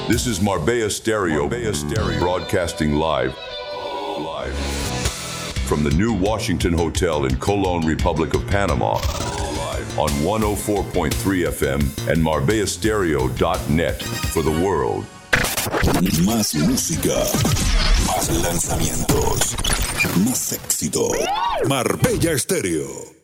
This is Marbella Stereo, broadcasting live from the New Washington Hotel in Colón, Republic of Panama, on 104.3 FM and marbellastereo.net for the world. Más música, más lanzamientos, más éxito. Marbella Stereo.